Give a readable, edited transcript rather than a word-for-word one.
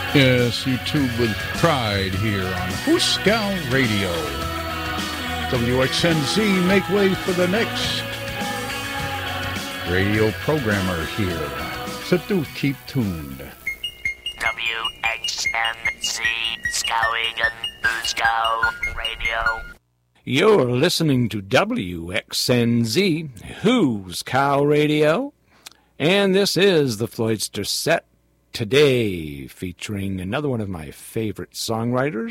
Yes, you tube with pride here on Hooskow Radio. WXNZ, make way for the next radio programmer here. So do keep tuned. WXNZ, Skowhegan, Hooskow Radio. You're listening to WXNZ, Hooskow Radio, and this is the Floydster Set today, featuring another one of my favorite songwriters,